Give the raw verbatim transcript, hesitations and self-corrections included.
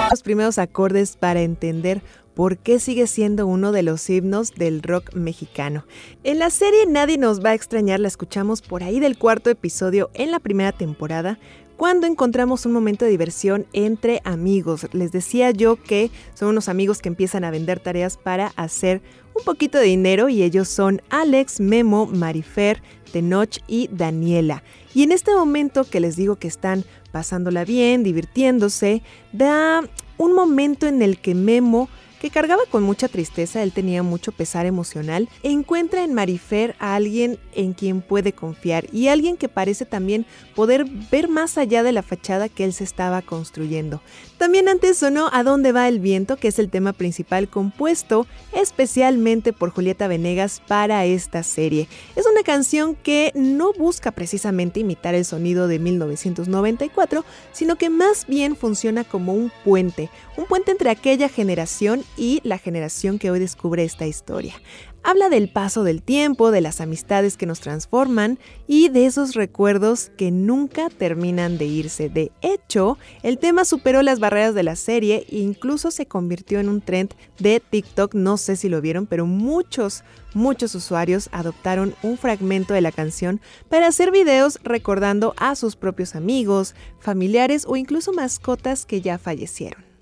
Los primeros acordes para entender por qué sigue siendo uno de los himnos del rock mexicano. En la serie Nadie nos va a extrañar la escuchamos por ahí del cuarto episodio en la primera temporada, cuando encontramos un momento de diversión entre amigos. Les decía yo que son unos amigos que empiezan a vender tareas para hacer un poquito de dinero y ellos son Alex, Memo, Marifer, Tenoch y Daniela. Y en este momento que les digo que están pasándola bien, divirtiéndose, da un momento en el que Memo, que cargaba con mucha tristeza, él tenía mucho pesar emocional, encuentra en Marifer a alguien en quien puede confiar y alguien que parece también poder ver más allá de la fachada que él se estaba construyendo. También antes sonó ¿A dónde va el viento?, que es el tema principal compuesto especialmente por Julieta Venegas para esta serie. Es una canción que no busca precisamente imitar el sonido de mil novecientos noventa y cuatro, sino que más bien funciona como un puente, un puente entre aquella generación y la generación que hoy descubre esta historia. Habla del paso del tiempo, de las amistades que nos transforman y de esos recuerdos que nunca terminan de irse. De hecho, el tema superó las barreras de la serie e incluso se convirtió en un trend de TikTok. No sé si lo vieron, pero muchos, muchos usuarios adoptaron un fragmento de la canción para hacer videos recordando a sus propios amigos, familiares o incluso mascotas que ya fallecieron.